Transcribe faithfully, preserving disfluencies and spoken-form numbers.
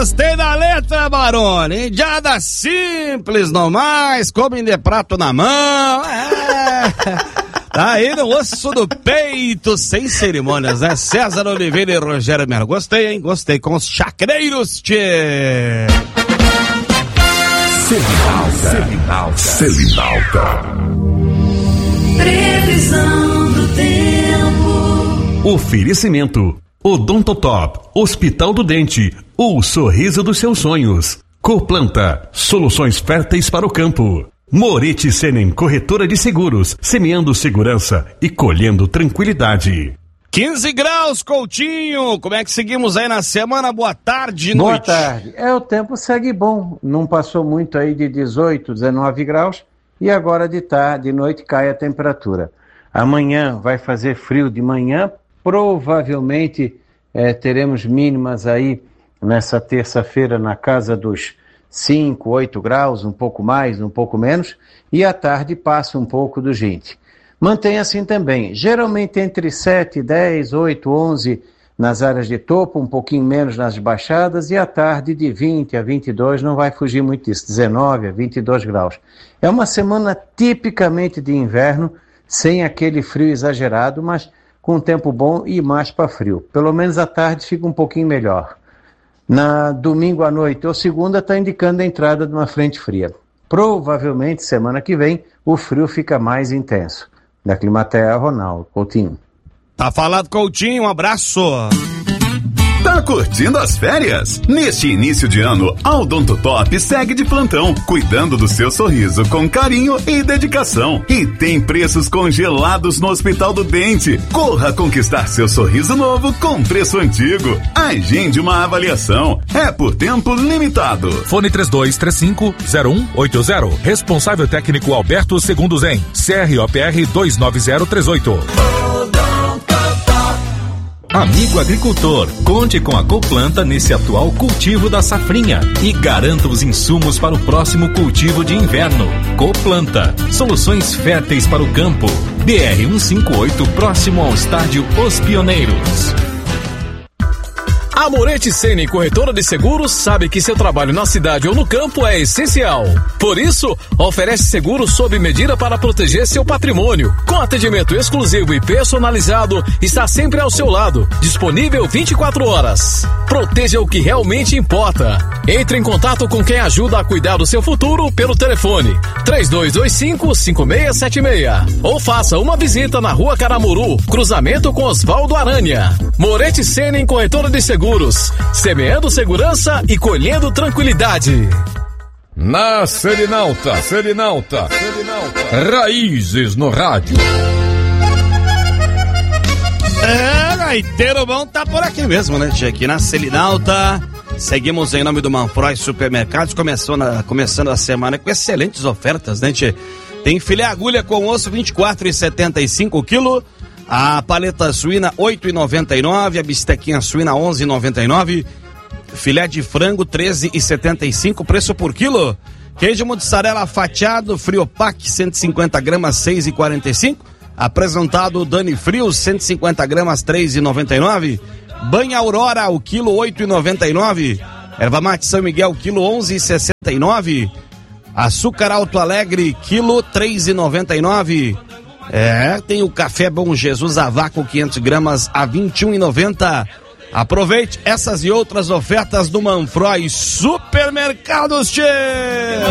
gostei da letra, Barone. Indiada simples, no mais, comem de prato na mão. É. Tá aí no osso do peito, sem cerimônias, né? César Oliveira e Rogério Melo. Gostei, hein? Gostei. Com os chacreiros, tchê. Selinalta. Selinalta. Previsão do tempo. Oferecimento. Odontotop, Hospital do Dente, o sorriso dos seus sonhos. Coplanta, soluções férteis para o campo. Moretti Senen, corretora de seguros, semeando segurança e colhendo tranquilidade. quinze graus, Coutinho. Como é que seguimos aí na semana? Boa tarde, Boa noite. Boa tarde. É, o tempo segue bom. Não passou muito aí de dezoito, dezenove graus e agora de tarde, de noite cai a temperatura. Amanhã vai fazer frio de manhã. Provavelmente é, teremos mínimas aí nessa terça-feira na casa dos cinco, oito graus, um pouco mais, um pouco menos, e à tarde passa um pouco dos vinte. Mantém assim também, geralmente entre sete, dez, oito, onze nas áreas de topo, um pouquinho menos nas baixadas, e à tarde de vinte a vinte e dois, não vai fugir muito disso, dezenove a vinte e dois graus. É uma semana tipicamente de inverno, sem aquele frio exagerado, mas com tempo bom e mais para frio. Pelo menos à tarde fica um pouquinho melhor. Na domingo à noite ou segunda está indicando a entrada de uma frente fria. Provavelmente semana que vem o frio fica mais intenso. Da Climatea, Ronaldo Coutinho. Tá falado, Coutinho, um abraço. Tá curtindo as férias? Neste início de ano, a Odontotop segue de plantão, cuidando do seu sorriso com carinho e dedicação. E tem preços congelados no Hospital do Dente. Corra conquistar seu sorriso novo com preço antigo. Agende uma avaliação. É por tempo limitado. Fone três dois três cinco, zero um oito zero. Responsável técnico Alberto Segundo Zen. C R O P R dois nove zero três oito. Amigo agricultor, conte com a Coplanta nesse atual cultivo da safrinha e garanta os insumos para o próximo cultivo de inverno. Coplanta, soluções férteis para o campo. B R cento e cinquenta e oito, próximo ao estádio Os Pioneiros. A Moretti Senen, corretora de seguros, sabe que seu trabalho na cidade ou no campo é essencial. Por isso, oferece seguro sob medida para proteger seu patrimônio. Com atendimento exclusivo e personalizado, está sempre ao seu lado, disponível vinte e quatro horas. Proteja o que realmente importa. Entre em contato com quem ajuda a cuidar do seu futuro pelo telefone três dois dois cinco, cinco seis sete seis ou faça uma visita na Rua Caramuru, cruzamento com Osvaldo Aranha. Moretti Senen, corretora de seguros. Semeando segurança e colhendo tranquilidade. Na Selinalta, Selinalta, Selinalta. Raízes no rádio. É, gaiteiro bom tá por aqui mesmo, né, tia? Aqui na Selinalta. Seguimos em nome do Manfroy Supermercados, começou na, começando a semana com excelentes ofertas, né, tia? Tem filé agulha com osso vinte e quatro reais e setenta e cinco o quilo. A paleta suína oito reais e noventa e nove, a bistequinha suína onze reais e noventa e nove, filé de frango treze reais e setenta e cinco, preço por quilo. Queijo mussarela fatiado, Friopac cento e cinquenta gramas, seis reais e quarenta e cinco. Apresentado Dani Frios, cento e cinquenta gramas, três reais e noventa e nove. Banha Aurora, o quilo oito reais e noventa e nove. Erva mate São Miguel, o quilo onze reais e sessenta e nove. Açúcar Alto Alegre, quilo três reais e noventa e nove. É, tem o café Bom Jesus a vácuo quinhentas gramas a vinte e um reais e noventa. Aproveite essas e outras ofertas do Manfroy Supermercados, tchê!